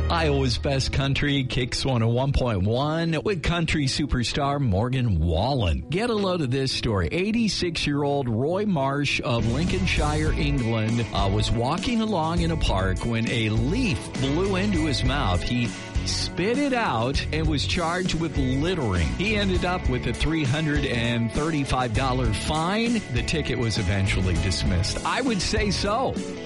Iowa's Best Country, Kicks 101.1 with country superstar Morgan Wallen. Get a load of this story. 86-year-old Roy Marsh of Lincolnshire, England, was walking along in a park when a leaf blew into his mouth. He spit it out and was charged with littering. He ended up with a $335 fine. The ticket was eventually dismissed. I would say so.